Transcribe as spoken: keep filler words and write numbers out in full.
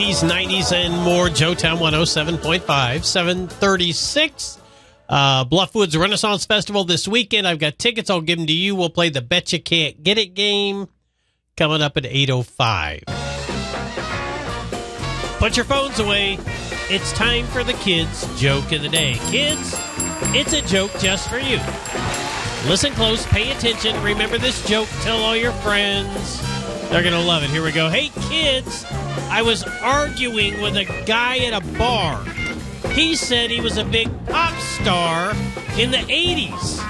eighties, nineties, and more. Joetown one oh seven point five, seven thirty-six. Uh, Bluffwoods Renaissance Festival this weekend. I've got tickets. I'll give them to you. We'll play the Betcha Can't Get It game coming up at eight oh five. Put your phones away. It's time for the kids' joke of the day. Kids, it's a joke just for you. Listen close, pay attention, remember this joke, tell all your friends. They're going to love it. Here we go. Hey, kids, I was arguing with a guy at a bar. He said he was a big pop star in the eighties.